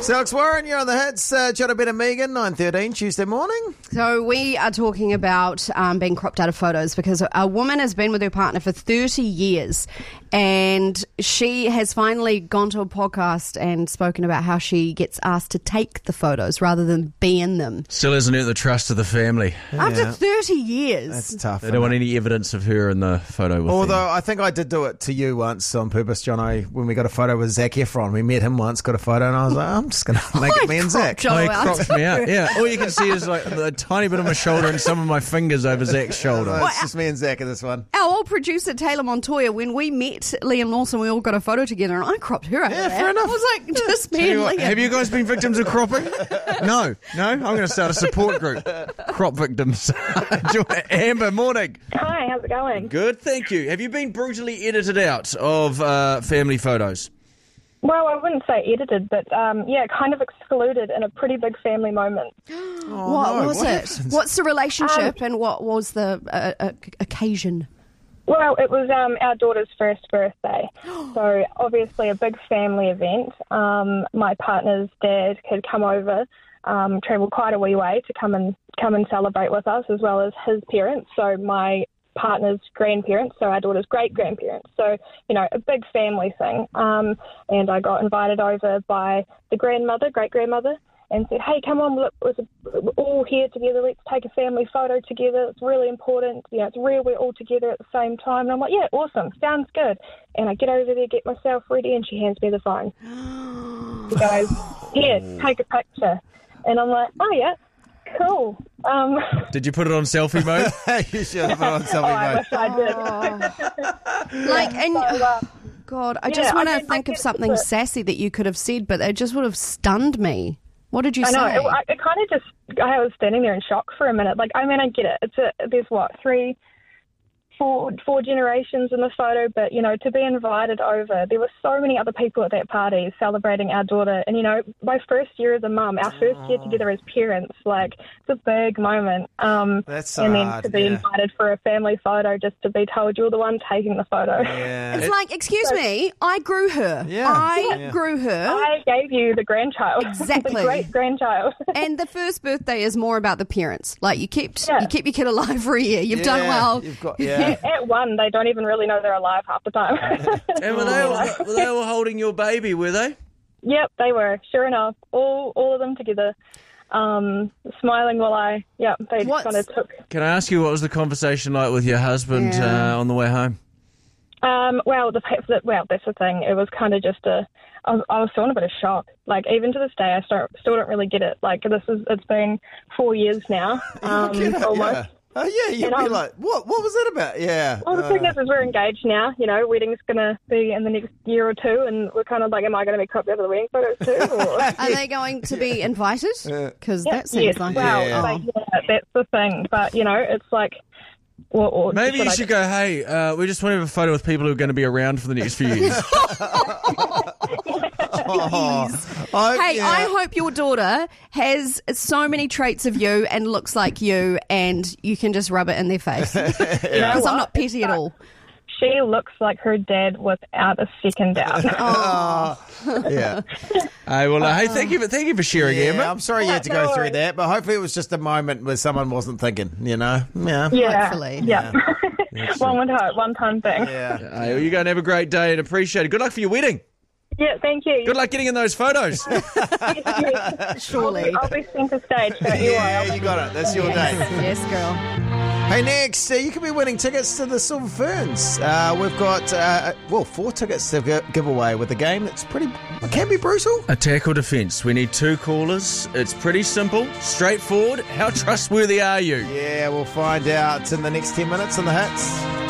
So, Alex Warren, you're on the hits. Jono Ben and Megan, 9:13, Tuesday morning. So we are talking about being cropped out of photos because a woman has been with her partner for 30 years and she has finally gone to a podcast and spoken about how she gets asked to take the photos rather than be in them. Still hasn't earned the trust of the family. After 30 years. That's tough. They don't want any evidence of her in the photo with Although them. I think I did do it to you once on purpose, Jono, when we got a photo with Zac Efron. We met him once, got a photo, and I was like, I'm just going to make it me and Zac. Oh, he cropped me out. Yeah, all you can see is like a tiny bit of my shoulder and some of my fingers over Zac's shoulder. It's just me and Zac in this one. Our old producer, Taylor Montoya, when we met Liam Lawson, we all got a photo together and I cropped her out. Yeah, of that. fair enough. I was like, just me and What, Liam. have you guys been victims of cropping? No. I'm going to start a support group. Crop victims. Amber, morning. Hi, how's it going? Good, thank you. Have you been brutally edited out of family photos? Well, I wouldn't say edited, but kind of excluded in a pretty big family moment. What was it? What's the relationship and what was the occasion? Well, it was our daughter's first birthday, so obviously a big family event. My partner's dad had come over, travelled quite a wee way to come and celebrate with us, as well as his parents. So my partner's grandparents, so our daughter's great-grandparents. So, a big family thing. And I got invited over by the great-grandmother, and said, hey, come on, look, we're all here together. Let's take a family photo together. It's really important. It's rare we're all together at the same time. And I'm like, yeah, awesome. Sounds good. And I get over there, get myself ready, and she hands me the phone. She goes, here, take a picture. And I'm like, oh, yeah. Cool. Did you put it on selfie mode? You should have put it on selfie I mode. wish I did. God, I just want to think of something it. sassy that you could have said, but it just would have stunned me. What did you say? I know. It kind of just, I was standing there in shock for a minute. I get it. There's four generations in the photo, but, to be invited over, there were so many other people at that party celebrating our daughter. And, my first year as a mum, our first year together as parents, it's a big moment. That's so and then hard, to be invited for a family photo, just to be told you're the one taking the photo. Yeah. It's like, excuse me, I grew her. Yeah. I grew her. I gave you the grandchild. Exactly. The great-grandchild. And the first birthday is more about the parents. Like, you kept your kid alive for a year. You've done Yeah, well. You've got, At one, they don't even really know they're alive half the time. And were they all holding your baby, were they? Yep, they were. Sure enough, all of them together, smiling they kind of took. Can I ask you, what was the conversation like with your husband on the way home? That's the thing. It was kind of just I was still in a bit of shock. Even to this day, I still don't really get it. It's been 4 years now, almost. Yeah. Oh, yeah, you'd be like, what was that about? Yeah. Well, the thing is we're engaged now. Wedding's going to be in the next year or two, and we're kind of like, am I going to be cropped out of the wedding photos too? Or? Are they going to be invited? Because that seems yes, like... that's the thing. But, it's like... Maybe you should go, hey, we just want to have a photo with people who are going to be around for the next few years. I hope your daughter has so many traits of you and looks like you, and you can just rub it in their face. Because I'm not petty at all. She looks like her dad without a second doubt. Yeah. Hey, thank you for sharing, Amber. I'm sorry you had to go through that, but hopefully it was just a moment where someone wasn't thinking, Yeah. Hopefully. Yeah. One would hope, one-time thing. Yeah. Hey, well, you go and have a great day and appreciate it. Good luck for your wedding. Yeah, thank you. Good luck getting in those photos. Surely. I'll be centre stage. Don't you worry. Yeah, you got it. That's your day. Yes, girl. Hey, next, you could be winning tickets to the Silver Ferns. We've got, 4 tickets to give away with a game that's can be brutal. Attack or defence? We need 2 callers. It's pretty simple, straightforward. How trustworthy are you? Yeah, we'll find out in the next 10 minutes on the hits.